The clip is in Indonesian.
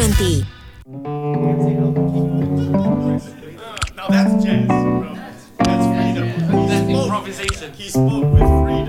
nanti. Now that's jazz. That's freedom. He spoke with freedom.